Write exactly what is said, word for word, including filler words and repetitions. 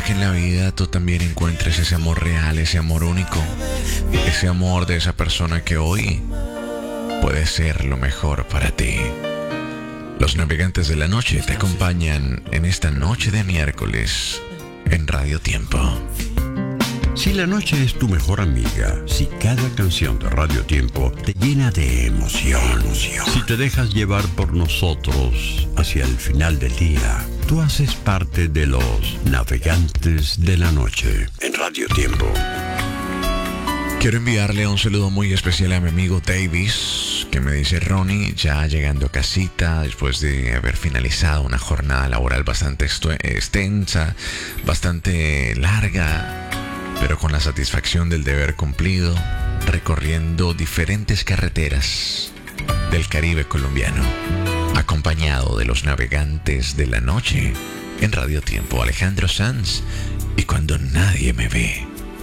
que en la vida tú también encuentres ese amor real, ese amor único, ese amor de esa persona que hoy puede ser lo mejor para ti. Los navegantes de la noche te acompañan en esta noche de miércoles en Radio Tiempo. Si la noche es tu mejor amiga, si cada canción de Radio Tiempo te llena de emoción, si te dejas llevar por nosotros hacia el final del día, tú haces parte de los navegantes de la noche en Radio Tiempo. Quiero enviarle un saludo muy especial a mi amigo Davis, que me dice: Ronnie, ya llegando a casita después de haber finalizado una jornada laboral bastante extensa, bastante larga, pero con la satisfacción del deber cumplido, recorriendo diferentes carreteras del Caribe colombiano, acompañado de los navegantes de la noche en Radio Tiempo, Alejandro Sanz y Cuando Nadie Me Ve.